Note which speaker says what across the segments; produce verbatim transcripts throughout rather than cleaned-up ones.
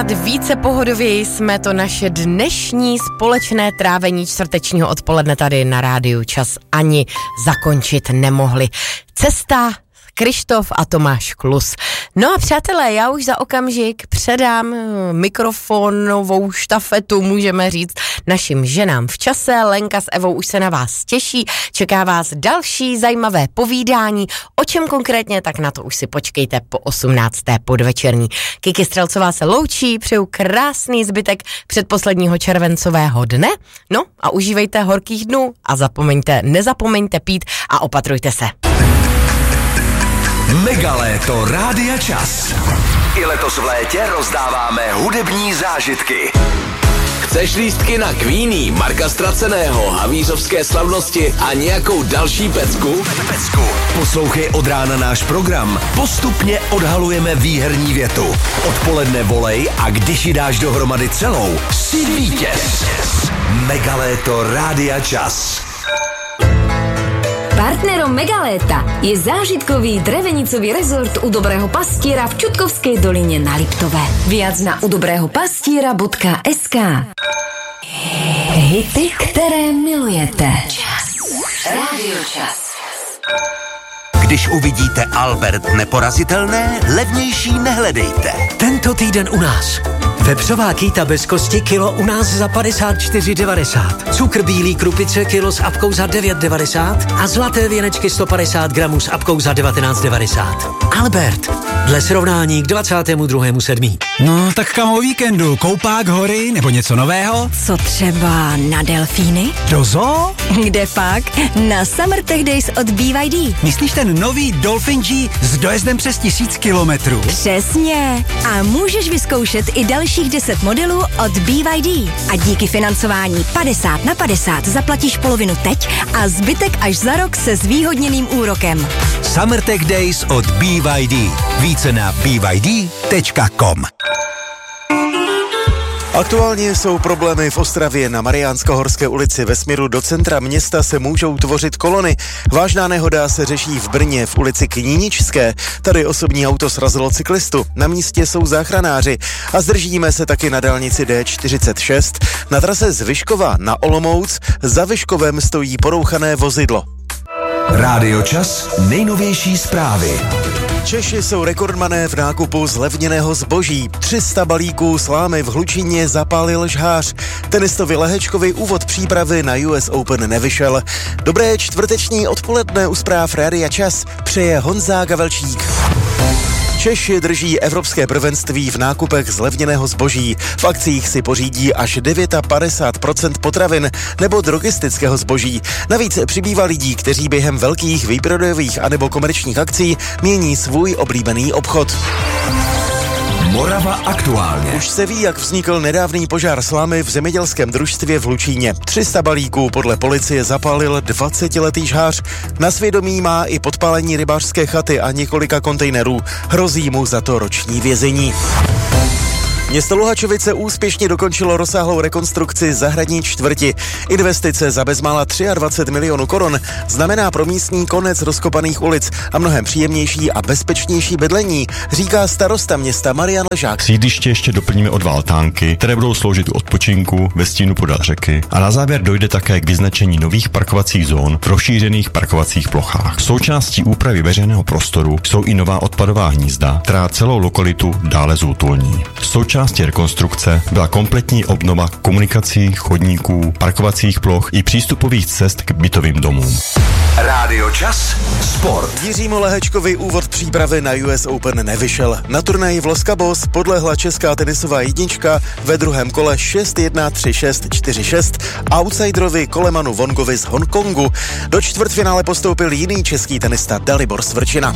Speaker 1: Více pohodověji jsme to naše dnešní společné trávení čtvrtečního odpoledne tady na rádiu Čas ani zakončit nemohli. Cesta Krištof a Tomáš Klus. No a přátelé, já už za okamžik předám mikrofonovou štafetu, můžeme říct, našim ženám v čase. Lenka s Evou už se na vás těší, čeká vás další zajímavé povídání. O čem konkrétně, tak na to už si počkejte po osmnácté podvečerní. Kiki Střelcová se loučí, přeju krásný zbytek předposledního červencového dne. No a užívejte horkých dnů a zapomeňte, nezapomeňte pít a opatrujte se.
Speaker 2: Megaléto Rádia Čas. I letos v létě rozdáváme hudební zážitky. Chceš lístky na Queenie, Marka Straceného, havířovské slavnosti a nějakou další pecku? pecku? Poslouchej od rána náš program. Postupně odhalujeme výherní větu. Odpoledne volej a když ji dáš dohromady celou, jsi vítěz. Megaléto Rádia Čas.
Speaker 3: Partnerom Megaléta je zážitkový drevenicový rezort u Dobrého pastiera v Čutkovskej doline na Liptove. Viac na udobrehopastiera bodka es ká. Hity, které milujete. Čas. Rádio Čas.
Speaker 2: Když uvidíte Albert neporazitelné, levnější nehledejte.
Speaker 4: Tento týden u nás. Vepřová kýta bez kosti kilo u nás za padesát čtyři devadesát. Cukr bílý krupice kilo s apkou za devět devadesát a zlaté věnečky sto padesát gramů s apkou za devatenáct devadesát. Albert, dle srovnání k dvacátému druhému sedmý
Speaker 5: No, tak kam o víkendu? Koupák, hory nebo něco nového?
Speaker 6: Co třeba na delfíny?
Speaker 5: Do zoo?
Speaker 6: Kde pak? Na Summer Tech Days od B Y D.
Speaker 5: Myslíš ten nový Dolphin G s dojezdem přes tisíc kilometrů?
Speaker 6: Přesně. A můžeš vyzkoušet i dalších deset modelů od B Y D. A díky financování padesát na padesát zaplatíš polovinu teď a zbytek až za rok se zvýhodněným úrokem.
Speaker 2: Summer Tech Days od B Y D. Více na b y d tečka com.
Speaker 7: Aktuálně jsou problémy v Ostravě. Na Mariánskohorské ulici ve směru do centra města se můžou tvořit kolony. Vážná nehoda se řeší v Brně v ulici Kníničské. Tady osobní auto srazilo cyklistu. Na místě jsou záchranáři. A zdržíme se taky na dálnici D čtyřicet šest. Na trase z Vyškova na Olomouc za Vyškovem stojí porouchané vozidlo.
Speaker 2: Rádio Čas, nejnovější zprávy.
Speaker 7: Češi jsou rekordmané v nákupu zlevněného zboží. tři sta balíků slámy v Hlučíně zapálil žhář. Tenistovi Lehečkovi úvod přípravy na U S Open nevyšel. Dobré čtvrteční odpoledne u zpráv Rádia Čas přeje Honza Gavelčík. Češi drží evropské prvenství v nákupech zlevněného zboží. V akcích si pořídí až padesát devět procent potravin nebo drogistického zboží. Navíc přibývá lidí, kteří během velkých výprodejových anebo komerčních akcí mění svůj oblíbený obchod.
Speaker 2: Morava aktuálně.
Speaker 7: Už se ví, jak vznikl nedávný požár slámy v zemědělském družstvě v Hlučíně. tři sta balíků podle policie zapálil dvacetiletý žhář. Na svědomí má i podpálení rybářské chaty a několika kontejnerů. Hrozí mu za to roční vězení. Město Luhačovice úspěšně dokončilo rozsáhlou rekonstrukci zahradní čtvrti. Investice za bezmála dvacet tři milionů korun znamená pro místní konec rozkopaných ulic a mnohem příjemnější a bezpečnější bydlení, říká starosta města Marian Ležák.
Speaker 8: Sídliště ještě doplníme o dva altánky, které budou sloužit u odpočinku ve stínu podél řeky a na závěr dojde také k vyznačení nových parkovacích zón v rozšířených parkovacích plochách. Součástí úpravy veřejného prostoru jsou i nová odpadová hnízda, která celou lokalitu dále zútulní. Součástí rekonstrukce byla kompletní obnova komunikací, chodníků, parkovacích ploch i přístupových cest k bytovým domům.
Speaker 2: Rádio Čas, sport.
Speaker 7: Jiřímu Lehečkovi úvod přípravy na U S Open nevyšel. Na turnaji v Los Cabos podlehla česká tenisová jednička ve druhém kole šest jedna, tři šest, čtyři šest outsiderovi Kolemanu Vongovi z Hongkongu. Do čtvrtfinále postoupil jiný český tenista Dalibor Svrčina.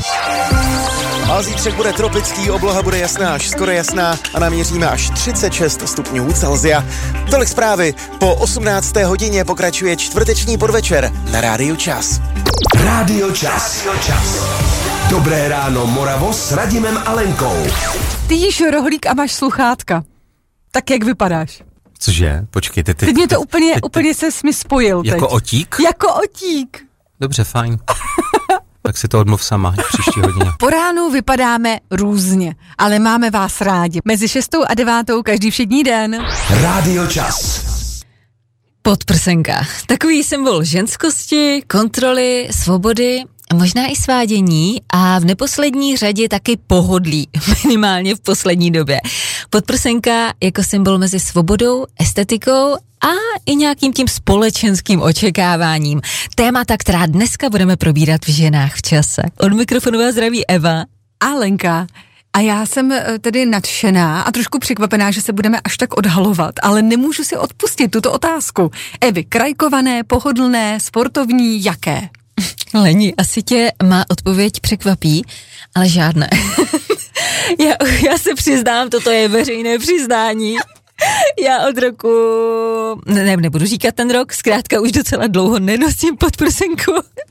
Speaker 7: A zítřek bude tropický, obloha bude jasná až skoro jasná a naměříme až třicet šest stupňů Celsia. Tolik zprávy. Po osmnácté hodině pokračuje čtvrteční podvečer na Rádiu Čas.
Speaker 2: Rádio Čas. Rádio Čas. Dobré ráno, Moravo, s Radimem a Lenkou.
Speaker 9: Ty jíš rohlík a máš sluchátka. Tak jak vypadáš?
Speaker 10: Cože? Počkejte. Ty,
Speaker 9: teď mě to úplně,
Speaker 10: ty,
Speaker 9: úplně se mi spojil.
Speaker 10: Jako
Speaker 9: teď.
Speaker 10: otík?
Speaker 9: Jako otík.
Speaker 10: Dobře, fajn. Tak si to odmluv sama příští hodině.
Speaker 9: Po ránu vypadáme různě, ale máme vás rádi. Mezi šestou a devátou každý všední den.
Speaker 2: Rádio Čas.
Speaker 11: Podprsenka. Takový symbol ženskosti, kontroly, svobody, možná i svádění a v neposlední řadě taky pohodlí, minimálně v poslední době. Podprsenka jako symbol mezi svobodou, estetikou a i nějakým tím společenským očekáváním. Témata, která dneska budeme probírat v Ženách v čase. Od mikrofonu vás zdraví Eva
Speaker 9: a Lenka. A já jsem tedy nadšená a trošku překvapená, že se budeme až tak odhalovat, ale nemůžu si odpustit tuto otázku. Evi, krajkované, pohodlné, sportovní, jaké?
Speaker 11: Leni, asi tě má odpověď překvapí, ale žádné. já, já se přiznám, toto je veřejné přiznání. Já od roku, ne, nebudu říkat ten rok, zkrátka už docela dlouho nenosím podprsenku.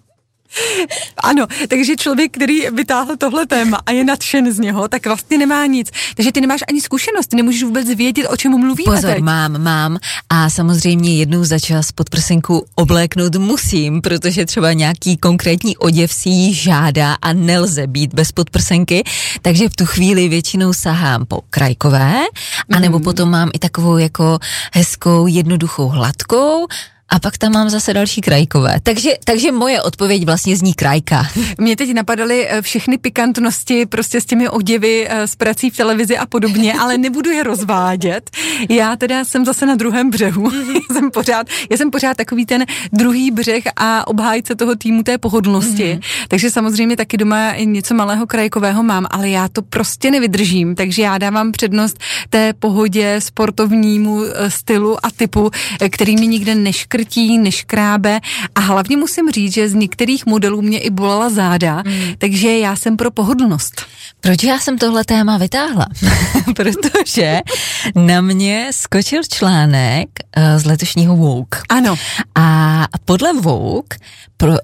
Speaker 9: Ano, takže člověk, který vytáhl tohle téma a je nadšen z něho, tak vlastně nemá nic. Takže ty nemáš ani zkušenost, ty nemůžeš vůbec vědět, o čem mluvíme.
Speaker 11: Pozor,
Speaker 9: teď.
Speaker 11: mám, mám a samozřejmě jednou za čas podprsenku obléknout musím, protože třeba nějaký konkrétní oděv si ji žádá a nelze být bez podprsenky, takže v tu chvíli většinou sahám po krajkové, anebo mm. potom mám i takovou jako hezkou, jednoduchou, hladkou, a pak tam mám zase další krajkové. Takže, takže moje odpověď vlastně zní krajka.
Speaker 9: Mě teď napadaly všechny pikantnosti prostě s těmi oděvy, s prací v televizi a podobně, ale nebudu je rozvádět. Já teda jsem zase na druhém břehu. jsem pořád, já jsem pořád takový ten druhý břeh a obhájce toho týmu té pohodlnosti. Mm-hmm. Takže samozřejmě taky doma něco malého krajkového mám, ale já to prostě nevydržím. Takže já dávám přednost té pohodě, sportovnímu stylu a typu, který mi nikde neškrtí, neškrábe a hlavně musím říct, že z některých modelů mě i bolela záda, mm. takže já jsem pro pohodlnost.
Speaker 11: Proč já jsem tohle téma vytáhla? Protože na mě skočil článek uh, z letošního Vogue.
Speaker 9: Ano.
Speaker 11: A podle Vogue pro,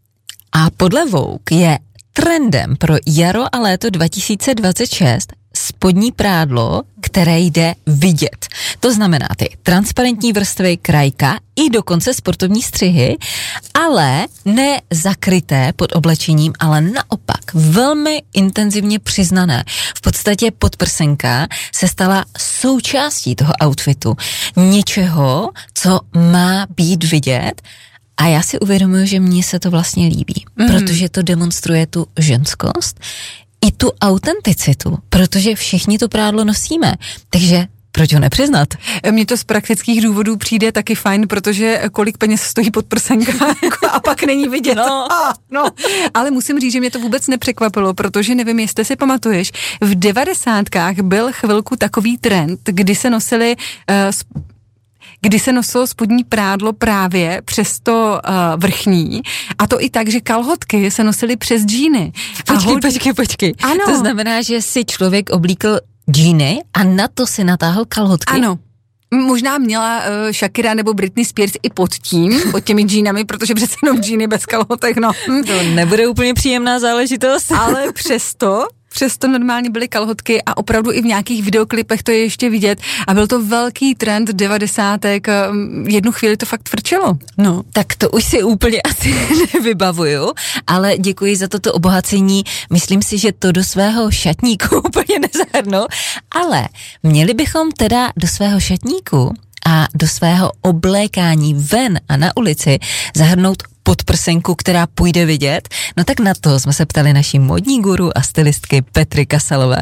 Speaker 11: a podle Vogue je trendem pro jaro a léto dva tisíce dvacet šest spodní prádlo, které jde vidět. To znamená ty transparentní vrstvy, krajka i dokonce sportovní střihy, ale ne zakryté pod oblečením, ale naopak velmi intenzivně přiznané. V podstatě podprsenka se stala součástí toho outfitu. Něčeho, co má být vidět. A já si uvědomuji, že mně se to vlastně líbí, mm. protože to demonstruje tu ženskost i tu autenticitu, protože všichni to prádlo nosíme, takže proč ho nepřiznat?
Speaker 9: Mně to z praktických důvodů přijde taky fajn, protože kolik peněz stojí podprsenka a pak není vidět.
Speaker 11: No.
Speaker 9: Ah, no. Ale musím říct, že mě to vůbec nepřekvapilo, protože nevím, jestli si pamatuješ, v devadesátkách byl chvilku takový trend, kdy se nosili uh, kdy se nosilo spodní prádlo právě přes to uh, vrchní a to i tak, že kalhotky se nosily přes džíny.
Speaker 11: Počkej, hod... počkej, počkej.
Speaker 9: Ano.
Speaker 11: To znamená, že si člověk oblíkl džíny a na to si natáhl kalhotky?
Speaker 9: Ano. Možná měla uh, Shakira nebo Britney Spears i pod tím, pod těmi džínami, protože přece jenom džíny bez kalhotek, no.
Speaker 11: To nebude úplně příjemná záležitost.
Speaker 9: Ale přesto... Přesto normálně byly kalhotky a opravdu i v nějakých videoklipech to je ještě vidět a byl to velký trend devadesátek, jednu chvíli to fakt frčelo.
Speaker 11: No, tak to už si úplně asi nevybavuju, ale děkuji za toto obohacení. Myslím si, že to do svého šatníku úplně nezahrnu, ale měli bychom teda do svého šatníku a do svého oblékání ven a na ulici zahrnout podprsenku, která půjde vidět. No tak na to jsme se ptali naší modní guru a stylistky Petry Kasalové.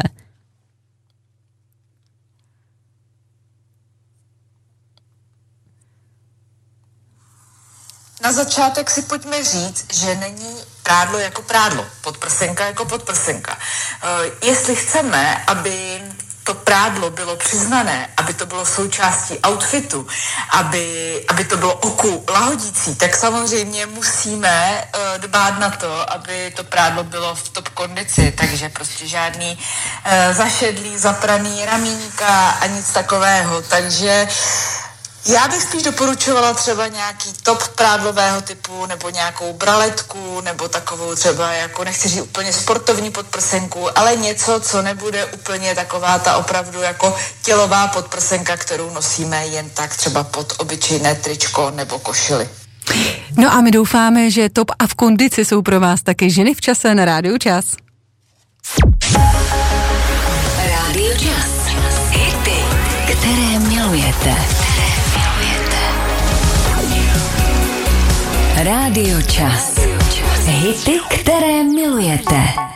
Speaker 12: Na začátek si pojďme říct, že není prádlo jako prádlo, podprsenka jako podprsenka. Uh, jestli chceme, aby to prádlo bylo přiznané, aby to bylo součástí outfitu, aby, aby to bylo oku lahodící, tak samozřejmě musíme uh, dbát na to, aby to prádlo bylo v top kondici, takže prostě žádný uh, zašedlý, zapraný ramínka a nic takového, takže já bych spíš doporučovala třeba nějaký top prádlového typu, nebo nějakou braletku, nebo takovou třeba, jako nechci říct úplně sportovní podprsenku, ale něco, co nebude úplně taková ta opravdu jako tělová podprsenka, kterou nosíme jen tak třeba pod obyčejné tričko nebo košili.
Speaker 9: No a my doufáme, že top a v kondici jsou pro vás taky ženy v čase na Rádiu Čas.
Speaker 3: Rádio Čas. Hity, které milujete. Rádio Čas. Hity, které milujete.